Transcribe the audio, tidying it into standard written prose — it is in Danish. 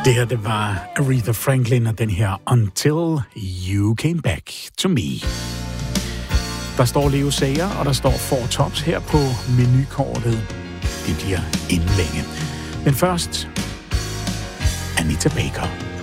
Det her, det var Aretha Franklin og den her Until You Came Back to Me. Der står Leo Sager, og der står Four Tops her på menukortet. Det bliver inden længe. Men først, Anita Baker.